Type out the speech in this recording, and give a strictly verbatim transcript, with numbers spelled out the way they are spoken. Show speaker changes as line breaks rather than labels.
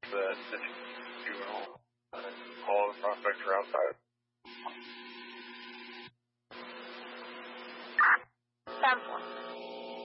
The, the juvenile, uh, all the prospects are outside.
Ten four.